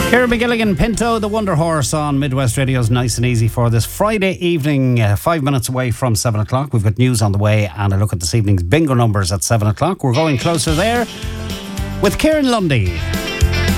Ciara McGilligan, Pinto, the Wonder Horse on Midwest Radio's Nice and Easy for this Friday evening, 5 minutes away from 7 o'clock. We've got news on the way and a look at this evening's bingo numbers at 7 o'clock. We're going closer there with Kieran Lundy.